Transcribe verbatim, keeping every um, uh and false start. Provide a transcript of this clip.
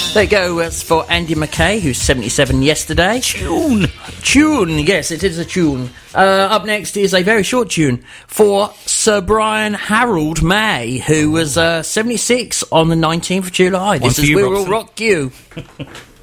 There you go. That's for Andy McKay, who's seventy-seven yesterday. Tune. Tune, yes, it is a tune. Uh, up next is a very short tune for Sir Brian Harold May, who was uh, seventy-six on the nineteenth of July. One This for is you, We Will Roxy. Rock You.